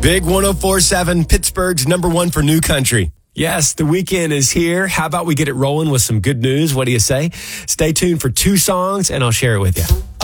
Big 104.7, Pittsburgh's number one for new country. Yes, the weekend is here. How about we get it rolling with some good news? What do you say? Stay tuned for 2 songs, and I'll share it with you.